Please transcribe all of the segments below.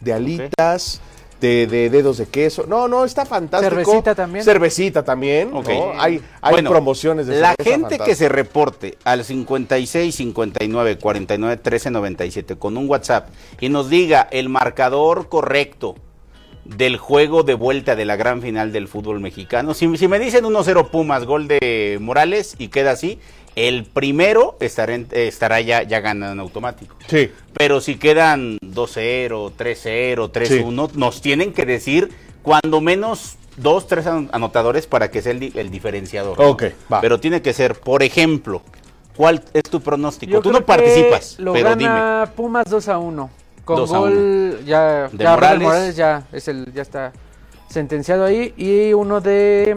de alitas, de dedos de queso. No, está fantástico. Cervecita también. Okay. ¿No? Hay bueno, promociones de la cerveza gente fantástica. que se reporte al 56 59 49 13 97 con un WhatsApp y nos diga el marcador correcto del juego de vuelta de la gran final del fútbol mexicano. Si me dicen 1-0 Pumas, gol de Morales y queda así, el primero estará ya ganando en automático. Sí. Pero si quedan 2-0, 3-0, 3-1, nos tienen que decir cuando menos 2-3 anotadores para que sea el diferenciador. Ok, ¿no? Pero tiene que ser, por ejemplo, ¿cuál es tu pronóstico? Yo Tú creo no participas, lo pero gana dime. Pumas 2-1. Con 2-1. gol ya Morales ya está sentenciado ahí, y uno de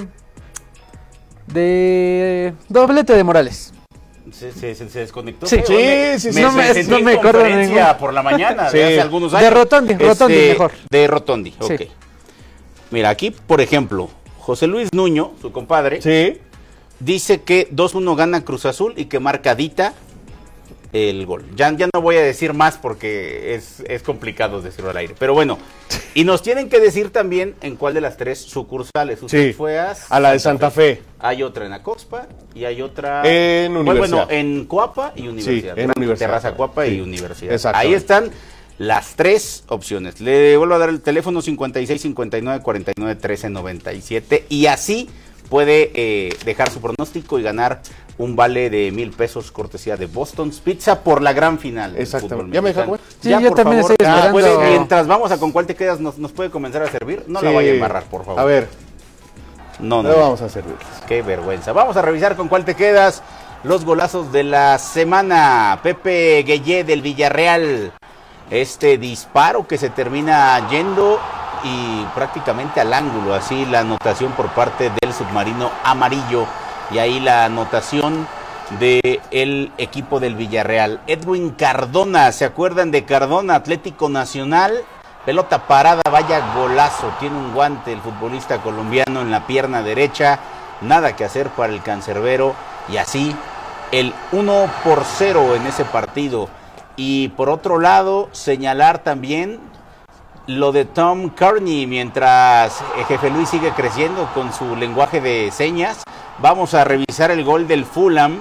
doblete de Morales. Se desconectó. Sí, No me acuerdo de ninguna por la mañana de hace algunos años. De Rotondi mejor. De Rotondi, ok. Sí. Mira, aquí, por ejemplo, José Luis Nuño, su compadre, dice que 2-1 gana Cruz Azul y que marca Dita el gol. Ya no voy a decir más porque es complicado decirlo al aire. Pero bueno, y nos tienen que decir también en cuál de las 3 sucursales. Usted fue a la de Santa Fe. Hay otra en Acoxpa y hay otra en Universidad. Bueno, en Coapa y Universidad. Sí, en Universidad. Terraza Coapa y Universidad. Exacto. Ahí están las 3 opciones. Le vuelvo a dar el teléfono 56 59 49 13 97 y así puede dejar su pronóstico y ganar un vale de 1,000 pesos cortesía de Boston's Pizza por la gran final. Exactamente. ¿Ya me dejaron? Sí, yo también estoy esperando. Mientras vamos a con cuál te quedas, nos puede comenzar a servir. No la vaya a embarrar, por favor. A ver. No. vamos a servir. Qué vergüenza. Vamos a revisar con cuál te quedas. Los golazos de la semana. Pepe Gueye del Villarreal. Este disparo que se termina yendo y prácticamente al ángulo. Así la anotación por parte del submarino amarillo. Y ahí la anotación del equipo del Villarreal. Edwin Cardona, ¿se acuerdan de Cardona? Atlético Nacional, pelota parada, vaya golazo. Tiene un guante el futbolista colombiano en la pierna derecha. Nada que hacer para el cancerbero. Y así el 1-0 en ese partido. Y por otro lado, señalar también lo de Tom Kearney, mientras Jefe Luis sigue creciendo con su lenguaje de señas. Vamos a revisar el gol del Fulham.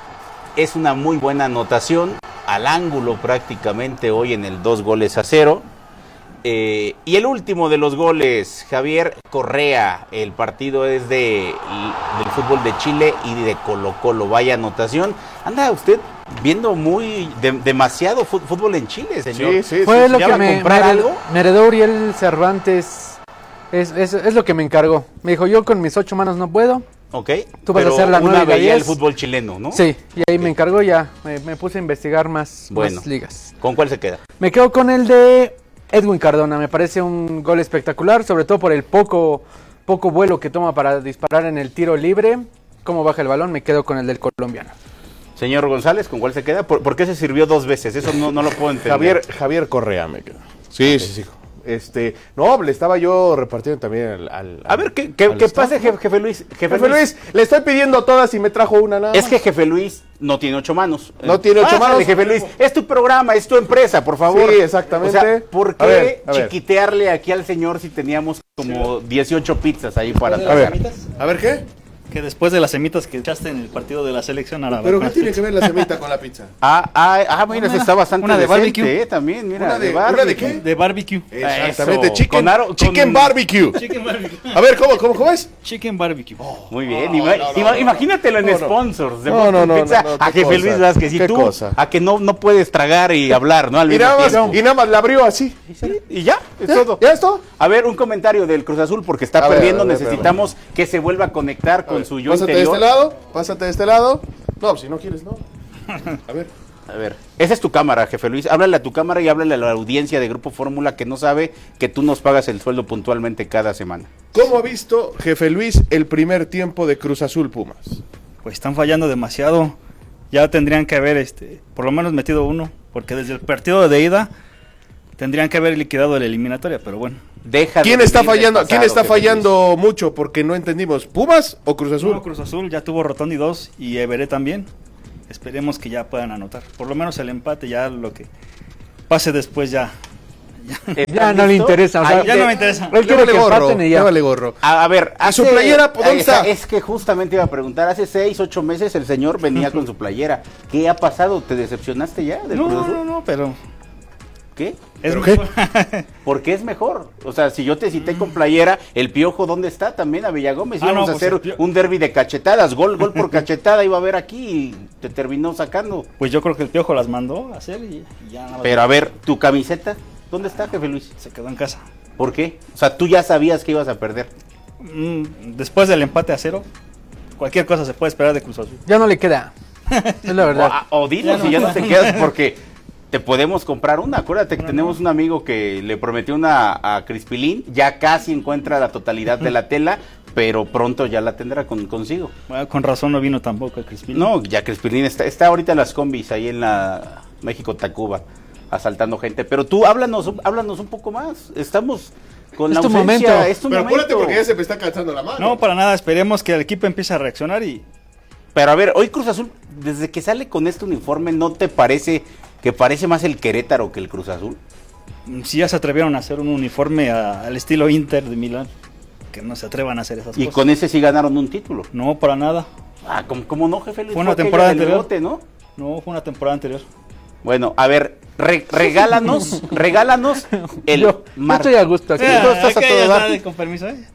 Es una muy buena anotación, al ángulo prácticamente hoy en el 2-0. Y el último de los goles, Javier Correa. El partido es del fútbol de Chile y de Colo-Colo. Vaya anotación. Anda usted viendo demasiado fútbol en Chile, señor. Sí. Fue lo que me heredó Uriel Cervantes. Es lo que me encargó. Me dijo, yo con mis 8 manos no puedo. Ok. Tú vas a hacer la 9 y la 10. el fútbol chileno, ¿no? Sí, y ahí me encargó ya. Me puse a investigar más ligas. ¿Con cuál se queda? Me quedo con el de Edwin Cardona. Me parece un gol espectacular, sobre todo por el poco vuelo que toma para disparar en el tiro libre. Cómo baja el balón, me quedo con el del colombiano. Señor González, ¿con cuál se queda? ¿Por qué se sirvió 2 veces? Eso no lo puedo entender. Javier Correa me quedo. Sí. No, le estaba yo repartiendo también al a ver, ¿qué pasa, Jefe Luis? Jefe Luis, le estoy pidiendo todas y me trajo una nada más. Es que Jefe Luis no tiene 8 manos. No tiene 8 manos. Jefe Luis, es tu programa, es tu empresa, por favor. Sí, exactamente. O sea, ¿por qué chiquitearle aquí al señor si teníamos como 18 pizzas ahí para tragar? A ver, ¿qué? Que después de las semitas que echaste en el partido de la selección árabe. ¿Pero qué tiene que ver la semita con la pizza? Mira, está bastante una de barbecue. También, mira. ¿Una de qué? De barbecue. Exactamente, Eso. chicken barbecue. Chicken barbecue. A ver, ¿cómo es? Chicken barbecue. Muy bien, imagínatelo en sponsors de Pizza a Jefe Luis Vázquez. Y tú, cosa. a que no puedes tragar y hablar, ¿no? Y nada más la abrió así. Y ya, es todo. ¿Ya es todo? A ver, un comentario del Cruz Azul porque está perdiendo. Necesitamos que se vuelva a conectar con su yo interior. Pásate de este lado. No, si no quieres, no. A ver. Esa es tu cámara, Jefe Luis. Háblale a tu cámara y háblale a la audiencia de Grupo Fórmula que no sabe que tú nos pagas el sueldo puntualmente cada semana. ¿Cómo ha visto, Jefe Luis, el primer tiempo de Cruz Azul Pumas? Pues están fallando demasiado. Ya tendrían que haber por lo menos metido uno, porque desde el partido de ida tendrían que haber liquidado la eliminatoria, pero bueno. ¿Quién está fallando mucho? Porque no entendimos. ¿Pumas o Cruz Azul? No, Cruz Azul ya tuvo Rotondi 2 y Everé también. Esperemos que ya puedan anotar. Por lo menos el empate, ya lo que pase después ya Ya no le interesa, o sea, Ya no me interesa. Él quiere que empaten y ya. vale gorro. A ver, ¿Y su playera, dónde está? Es que justamente iba a preguntar, hace 6, 8 meses el señor venía con su playera. ¿Qué ha pasado? ¿Te decepcionaste ya del Cruz Azul? No, pero ¿Qué? es ¿Pero mejor. ¿Por qué es mejor? O sea, si yo te cité con playera, el Piojo, ¿dónde está? También a Villagómez. Ah, Íbamos no, a pues hacer un derbi de cachetadas, gol por cachetada iba a haber aquí y te terminó sacando. Pues yo creo que el Piojo las mandó a hacer y ya nada más Pero a ver, ¿tu camiseta? ¿Dónde está, jefe Luis? se quedó en casa. ¿Por qué? O sea, tú ya sabías que ibas a perder. Después del empate a 0, cualquier cosa se puede esperar de Cruz Azul. Ya no le queda. Es la verdad. O dinos si ya no te quedas porque te podemos comprar una. Acuérdate que tenemos un amigo que le prometió una a Crispilín, ya casi encuentra la totalidad de la tela, pero pronto ya la tendrá consigo. Bueno, con razón no vino tampoco el Crispín. No, ya Crispilín está ahorita en las combis ahí en la México-Tacuba asaltando gente, pero tú háblanos un poco más. Estamos con Es la tu ausencia, momento. es tu Pero acuérdate momento. porque ya se me está cansando la mano. No, para nada, esperemos que el equipo empiece a reaccionar y Pero a ver, hoy Cruz Azul, desde que sale con este uniforme, ¿no te parece que parece más el Querétaro que el Cruz Azul? si ya se atrevieron a hacer un uniforme al estilo Inter de Milán, que no se atrevan a hacer esas Y cosas. con ese sí ganaron un título. No, para nada. Ah, ¿cómo no, jefe Luis? Fue una aquella temporada del anterior. bote, ¿no? No, fue una temporada anterior. Bueno, a ver, regálanos el Yo estoy a gusto aquí. tú estás a ok, todo ya dar. está, con permiso, ¿eh?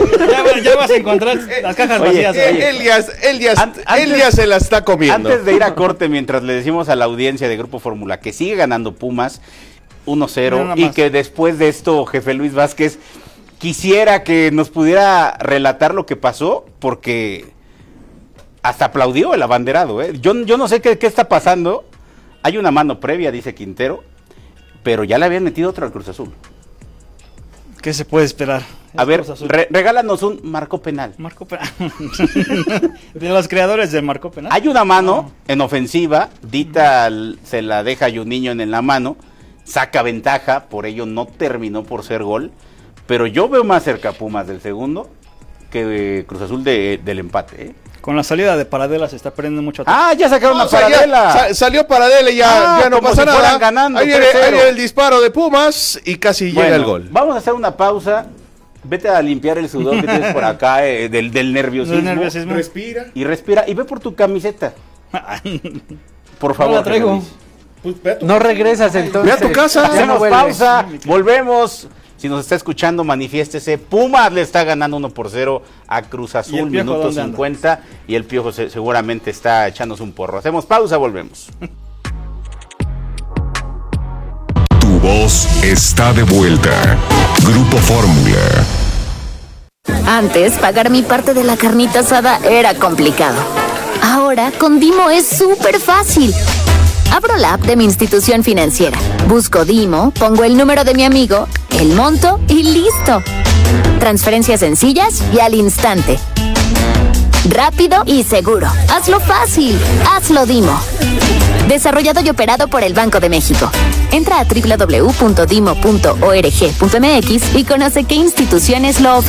ya vas a encontrar las cajas Oye, vacías. oye. Él ya se la está comiendo. Antes de ir a corte, mientras le decimos a la audiencia de Grupo Fórmula que sigue ganando Pumas 1-0 Nada y más. que después de esto, jefe Luis Vázquez, quisiera que nos pudiera relatar lo que pasó, porque hasta aplaudió el abanderado, ¿eh? Yo no sé qué está pasando. Hay una mano previa, dice Quintero, pero ya le habían metido otro al Cruz Azul. ¿Qué se puede esperar? A Es ver, Cruz Azul. regálanos un marco penal. Marco Penal. De los creadores del Marco Penal. Hay una mano en ofensiva, Dita se la deja a Juninho en la mano, saca ventaja, por ello no terminó por ser gol, pero yo veo más cerca a Pumas del segundo que Cruz Azul del empate, ¿eh? Con la salida de Paradela se está perdiendo mucho atrás. Ah, ya sacaron No, a o sea, ya Paradela. salió Paradela y ya no como pasa si nada. fueran ganando, ahí viene 3-0. el disparo de Pumas y casi Bueno, llega el gol. Vamos a hacer una pausa. Vete a limpiar el sudor que tienes por acá del nerviosismo. Del nerviosismo. Respira. Y respira y ve por tu camiseta. Por favor. No la traigo. Luis. Pues ve a tu No regresas entonces. Ve a tu casa. Ya no Hacemos vuelves. pausa, volvemos. Si nos está escuchando, manifiéstese. Pumas le está ganando 1-0 a Cruz ¿Y Azul, el Piojo minuto dónde anda? 50. Y el Piojo seguramente está echándose un porro. Hacemos pausa, volvemos. Tu voz está de vuelta. Grupo Fórmula. Antes, pagar mi parte de la carnita asada era complicado. Ahora, con Dimo es súper fácil. Abro la app de mi institución financiera, busco Dimo, pongo el número de mi amigo, el monto y listo. Transferencias sencillas y al instante. Rápido y seguro. Hazlo fácil. Hazlo Dimo. Desarrollado y operado por el Banco de México. Entra a www.dimo.org.mx y conoce qué instituciones lo ofrecen.